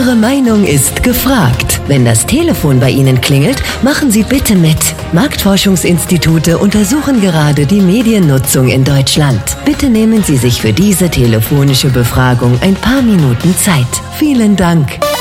Ihre Meinung ist gefragt. Wenn das Telefon bei Ihnen klingelt, machen Sie bitte mit. Marktforschungsinstitute untersuchen gerade die Mediennutzung in Deutschland. Bitte nehmen Sie sich für diese telefonische Befragung ein paar Minuten Zeit. Vielen Dank.